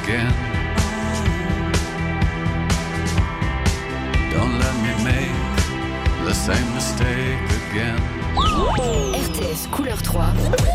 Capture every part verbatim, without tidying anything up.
again. Don't let me make the same mistake again. R T S Couleur trois.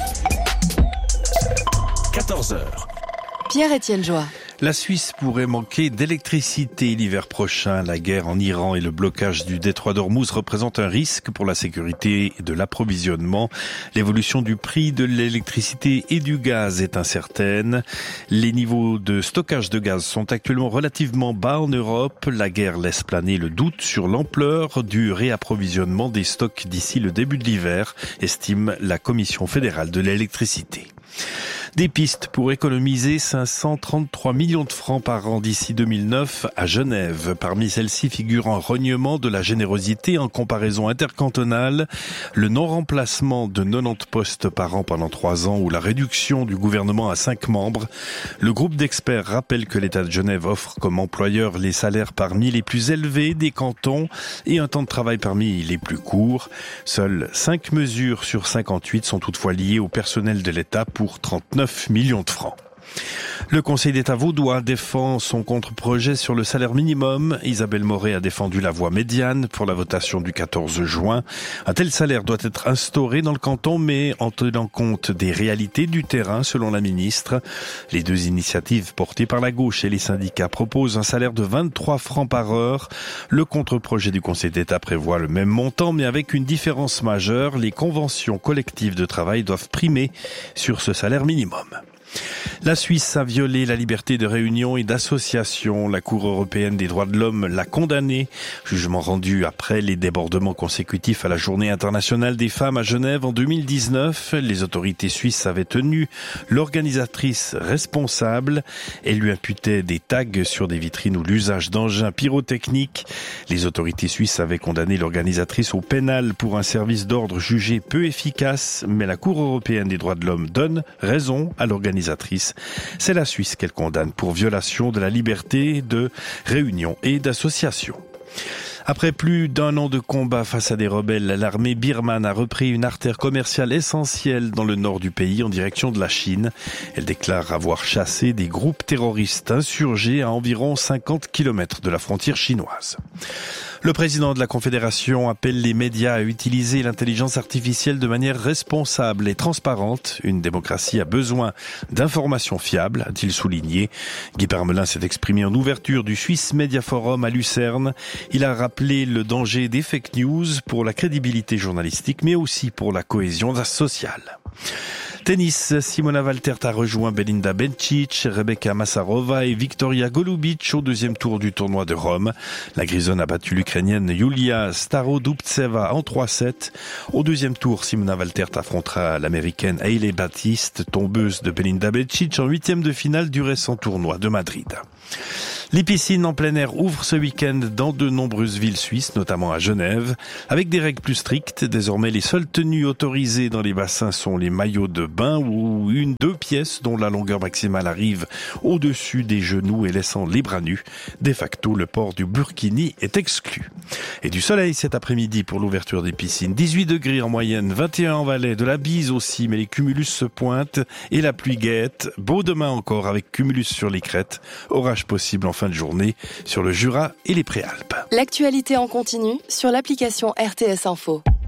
quatorze heures. Pierre-Étienne Joie. La Suisse pourrait manquer d'électricité l'hiver prochain. La guerre en Iran et le blocage du détroit d'Ormuz représentent un risque pour la sécurité de l'approvisionnement. L'évolution du prix de l'électricité et du gaz est incertaine. Les niveaux de stockage de gaz sont actuellement relativement bas en Europe. La guerre laisse planer le doute sur l'ampleur du réapprovisionnement des stocks d'ici le début de l'hiver, estime la Commission fédérale de l'électricité. Des pistes pour économiser cinq cent trente-trois millions de francs par an d'ici deux mille neuf à Genève. Parmi celles-ci figure un rognement de la générosité en comparaison intercantonale, le non-remplacement de quatre-vingt-dix postes par an pendant trois ans ou la réduction du gouvernement à cinq membres. Le groupe d'experts rappelle que l'État de Genève offre comme employeur les salaires parmi les plus élevés des cantons et un temps de travail parmi les plus courts. Seules cinq mesures sur cinquante-huit sont toutefois liées au personnel de l'État pour trente-neuf millions de francs. Le Conseil d'État vaudois défend son contre-projet sur le salaire minimum. Isabelle Moret a défendu la voie médiane pour la votation du quatorze juin. Un tel salaire doit être instauré dans le canton, mais en tenant compte des réalités du terrain, selon la ministre. Les deux initiatives portées par la gauche et les syndicats proposent un salaire de vingt-trois francs par heure. Le contre-projet du Conseil d'État prévoit le même montant, mais avec une différence majeure. Les conventions collectives de travail doivent primer sur ce salaire minimum. La Suisse a violé la liberté de réunion et d'association. La Cour européenne des droits de l'homme l'a condamné. Jugement rendu après les débordements consécutifs à la Journée internationale des femmes à Genève en deux mille dix-neuf. Les autorités suisses avaient tenu l'organisatrice responsable. Elle lui imputait des tags sur des vitrines ou l'usage d'engins pyrotechniques. Les autorités suisses avaient condamné l'organisatrice au pénal pour un service d'ordre jugé peu efficace. Mais la Cour européenne des droits de l'homme donne raison à l'organisatrice. C'est la Suisse qu'elle condamne pour violation de la liberté de réunion et d'association. Après plus d'un an de combat face à des rebelles, l'armée birmane a repris une artère commerciale essentielle dans le nord du pays en direction de la Chine. Elle déclare avoir chassé des groupes terroristes insurgés à environ cinquante kilomètres de la frontière chinoise. Le président de la Confédération appelle les médias à utiliser l'intelligence artificielle de manière responsable et transparente. Une démocratie a besoin d'informations fiables, a-t-il souligné. Guy Parmelin s'est exprimé en ouverture du Swiss Media Forum à Lucerne. Il a rappelé le danger des fake news pour la crédibilité journalistique, mais aussi pour la cohésion sociale. Tennis, Simona Valtert a rejoint Belinda Bencic, Rebecca Massarova et Victoria Golubic au deuxième tour du tournoi de Rome. La Grisonne a battu l'Ukrainienne Yulia Starodubtseva en trois sept. Au deuxième tour, Simona Valtert affrontera l'Américaine Hailey Baptiste, tombeuse de Belinda Bencic en huitième de finale du récent tournoi de Madrid. Les piscines en plein air ouvrent ce week-end dans de nombreuses villes suisses, notamment à Genève, avec des règles plus strictes. Désormais, les seules tenues autorisées dans les bassins sont les maillots de bain ou une, deux pièces dont la longueur maximale arrive au-dessus des genoux et laissant les bras nus. De facto, le port du burkini est exclu. Et du soleil cet après-midi pour l'ouverture des piscines. dix-huit degrés en moyenne, vingt et un en Valais, de la bise aussi, mais les cumulus se pointent et la pluie guette. Beau demain encore avec cumulus sur les crêtes. Orage possible en fin de journée sur le Jura et les Préalpes. L'actualité en continu sur l'application R T S Info.